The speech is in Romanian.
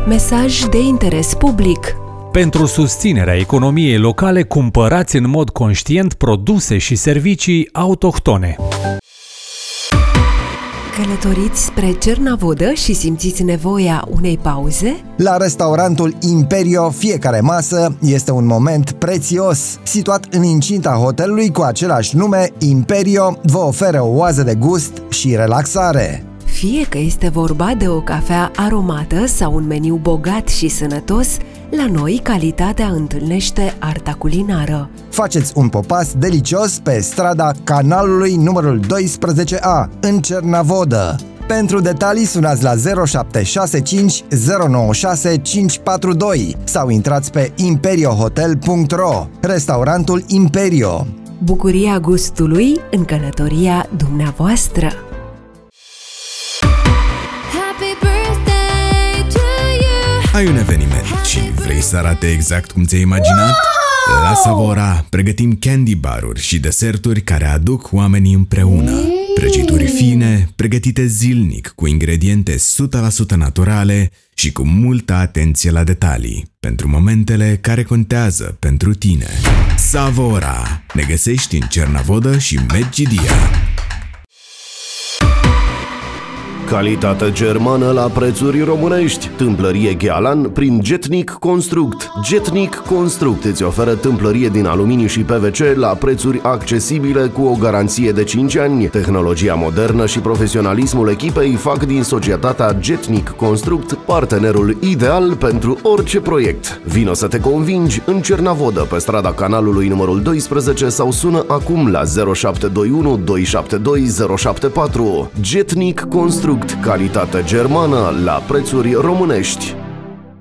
Mesaj de interes public. Pentru susținerea economiei locale, cumpărați în mod conștient produse și servicii autohtone. Călătoriți spre Cernavodă și simțiți nevoia unei pauze? La restaurantul Imperio, fiecare masă este un moment prețios. Situat în incinta hotelului cu același nume, Imperio vă oferă o oază de gust și relaxare. Fie că este vorba de o cafea aromată sau un meniu bogat și sănătos, la noi calitatea întâlnește arta culinară. Faceți un popas delicios pe strada Canalului numărul 12A, în Cernavodă. Pentru detalii sunați la 0765 096 542 sau intrați pe imperiohotel.ro. Restaurantul Imperio. Bucuria gustului în călătoria dumneavoastră. Ai un eveniment și vrei să arate exact cum ți-ai imaginat? La Savora pregătim candy bar-uri și deserturi care aduc oamenii împreună. Prăjituri fine, pregătite zilnic, cu ingrediente 100% naturale și cu multă atenție la detalii, pentru momentele care contează pentru tine. Savora! Ne găsești în Cernavodă și Medgidia. Calitate germană la prețuri românești. Tâmplărie Ghealan prin Getnic Construct. Getnic Construct îți oferă tâmplărie din aluminiu și PVC la prețuri accesibile cu o garanție de 5 ani. Tehnologia modernă și profesionalismul echipei fac din societatea Getnic Construct partenerul ideal pentru orice proiect. Vino să te convingi în Cernavodă, pe strada Canalului numărul 12 sau sună acum la 0721 272 074. Getnic Construct. Calitate germană la prețuri românești.